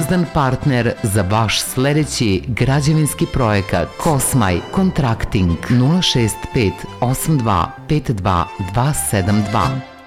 pouzdan partner za vaš sledeći građevinski projekat. Kosmaj Kontrakting 065 82 52 272.